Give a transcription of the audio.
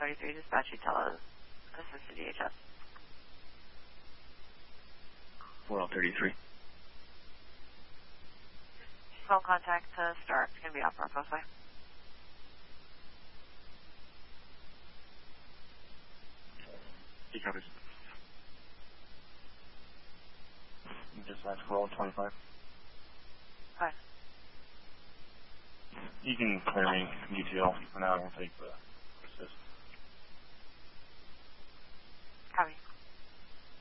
433 dispatch, you tell us assisted DHS. 433. Phone contact to start. It's going to be off our postway. He covers. Dispatch 425. Hi. You can clear me detail for now. I'll take the assist.